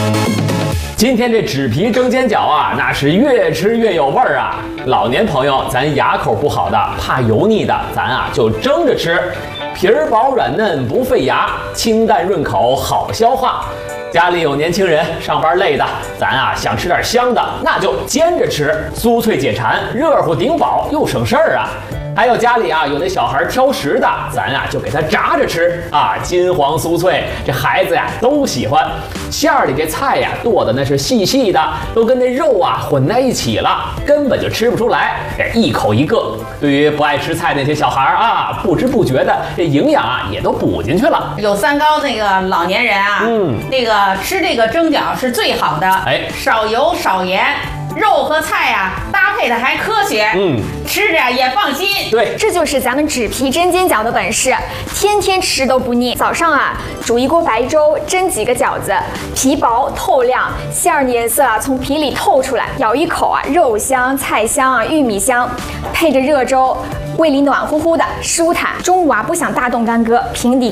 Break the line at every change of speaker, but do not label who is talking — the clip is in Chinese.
今天这纸皮蒸煎饺啊，那是越吃越有味儿啊！老年朋友，咱牙口不好的，怕油腻的，咱啊就蒸着吃，皮儿薄软嫩不费牙，清淡润口好消化。家里有年轻人上班累的，咱啊想吃点香的，那就煎着吃，酥脆解馋，热乎顶饱又省事儿啊！还有家里啊有那小孩挑食的，咱啊就给他炸着吃啊，金黄酥脆，这孩子呀都喜欢。馅儿里这菜呀剁的那是细细的，都跟那肉啊混在一起了，根本就吃不出来。这一口一个，对于不爱吃菜那些小孩啊，不知不觉的这营养啊也都补进去了。
有三高那个老年人啊，那个吃这个蒸饺是最好的，少油少盐。肉和菜啊搭配的还科学，吃着也放心。
对，
这就是咱们纸皮蒸煎饺的本事，天天吃都不腻。早上啊，煮一锅白粥，蒸几个饺子，皮薄透亮，馅儿颜色啊从皮里透出来，咬一口啊，肉香、菜香啊，玉米香，配着热粥，胃里暖乎乎的，舒坦。中午啊不想大动干戈，平底